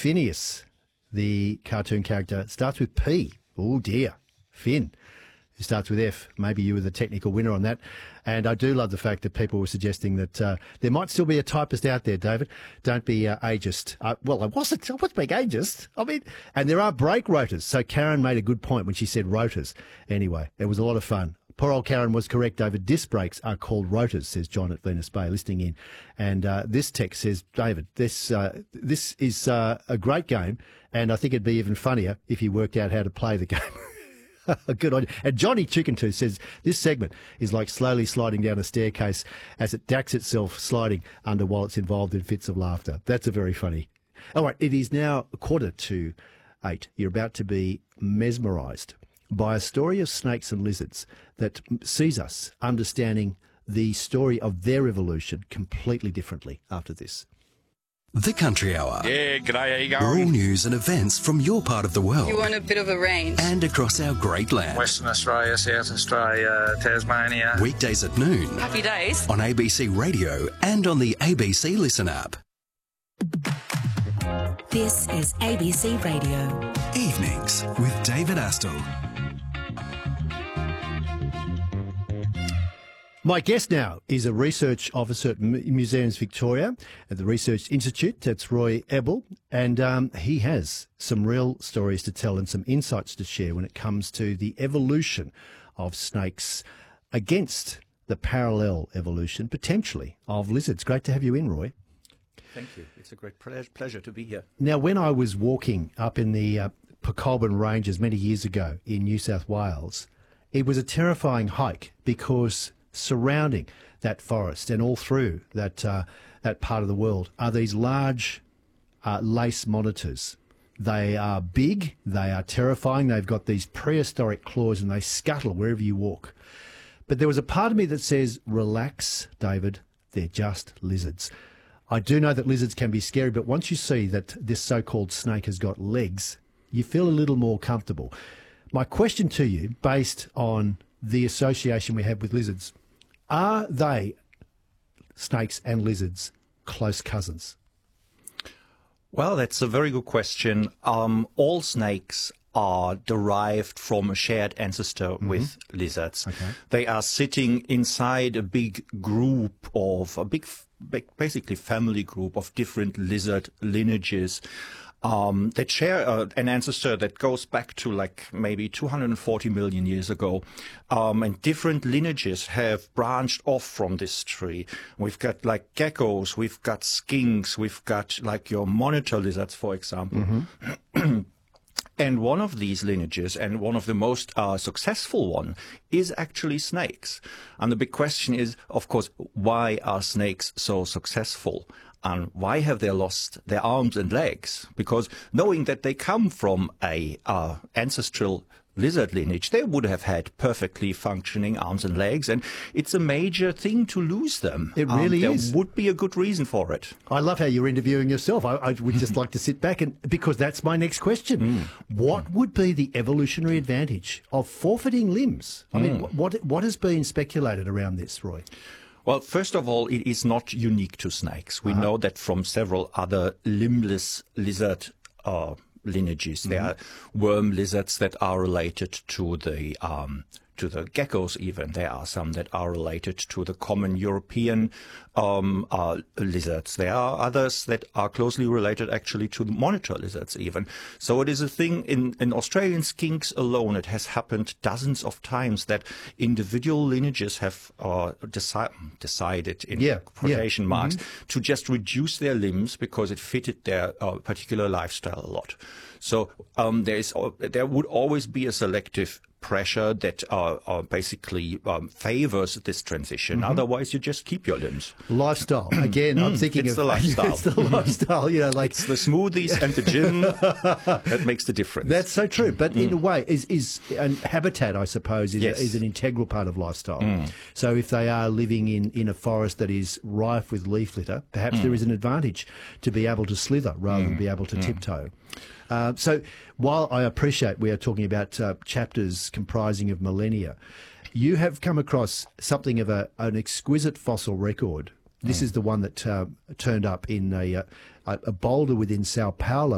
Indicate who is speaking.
Speaker 1: Phineas, the cartoon character, starts with P. Oh, dear. Finn. It starts with F. Maybe you were the technical winner on that. And I do love the fact that people were suggesting that there might still be a typist out there, David. Don't be ageist. Well, I wasn't being ageist. I mean, and there are break rotors. So Karen made a good point when she said rotors. Anyway, it was a lot of fun. Poor old Karen was correct, David. Disc brakes are called rotors, says John at Venus Bay, listening in. And this text says, David, this is a great game, and I think it'd be even funnier if you worked out how to play the game. Good on you. And Johnny Chicken Tooth says, this segment is like slowly sliding down a staircase as it dacks itself sliding under while it's involved in fits of laughter. That's a very funny. All right, it is now 7:45. You're about to be mesmerised by a story of snakes and lizards that sees us understanding the story of their evolution completely differently after this.
Speaker 2: The Country Hour.
Speaker 3: Yeah, g'day, how you going?
Speaker 2: All news and events from your part of the world.
Speaker 4: You want a bit of a range.
Speaker 2: And across our great land.
Speaker 3: Western Australia, South Australia, Tasmania.
Speaker 2: Weekdays at noon.
Speaker 4: Happy days.
Speaker 2: On ABC Radio and on the ABC Listen app.
Speaker 5: This is ABC Radio.
Speaker 2: Evenings with David Astle.
Speaker 1: My guest now is a research officer at Museums Victoria at the Research Institute. That's Roy Ebel, and he has some real stories to tell and some insights to share when it comes to the evolution of snakes against the parallel evolution, potentially, of lizards. Great to have you in, Roy.
Speaker 6: Thank you. It's a great pleasure to be here.
Speaker 1: Now, when I was walking up in the Pacolban Ranges many years ago in New South Wales, it was a terrifying hike because surrounding that forest and all through that part of the world are these large lace monitors. They are big, they are terrifying, they've got these prehistoric claws and they scuttle wherever you walk. But there was a part of me that says, relax, David, they're just lizards. I do know that lizards can be scary, but once you see that this so-called snake has got legs, you feel a little more comfortable. My question to you, based on the association we have with lizards, are they, snakes and lizards, close cousins?
Speaker 6: Well, that's a very good question. All snakes are derived from a shared ancestor with lizards. Okay. They are sitting inside a big group of, basically family group of different lizard lineages. That share an ancestor that goes back to like maybe 240 million years ago. And different lineages have branched off from this tree. We've got like geckos, we've got skinks, we've got like your monitor lizards, for example. Mm-hmm. And one of these lineages, and one of the most successful one, is actually snakes. And the big question is, of course, why are snakes so successful? And why have they lost their arms and legs? Because knowing that they come from a ancestral lizard lineage, they would have had perfectly functioning arms and legs, and it's a major thing to lose them.
Speaker 1: It really is.
Speaker 6: There would be a good reason for it.
Speaker 1: I love how you're interviewing yourself. I would just like to sit back, and because that's my next question. What would be the evolutionary advantage of forfeiting limbs? I mean, what has been speculated around this, Roy?
Speaker 6: Well, first of all, it is not unique to snakes. We know that from several other limbless lizard lineages. There are worm lizards that are related to the geckos even. There are some that are related to the common European lizards. There are others that are closely related actually to the monitor lizards even. So it is a thing in Australian skinks alone. It has happened dozens of times that individual lineages have decided in quotation marks to just reduce their limbs because it fitted their particular lifestyle a lot. So there would always be a selective pressure that basically favors this transition. Otherwise, you just keep your limbs.
Speaker 1: Lifestyle. Again, I'm thinking
Speaker 6: it's the lifestyle.
Speaker 1: It's the lifestyle, you know, like
Speaker 6: it's the smoothies and the gym that makes the difference.
Speaker 1: That's so true. But in a way, and habitat, I suppose, is an integral part of lifestyle. So if they are living in a forest that is rife with leaf litter, perhaps there is an advantage to be able to slither rather than be able to tiptoe. So while I appreciate we are talking about chapters comprising of millennia, you have come across something of an exquisite fossil record. This is the one that turned up in a boulder within Sao Paulo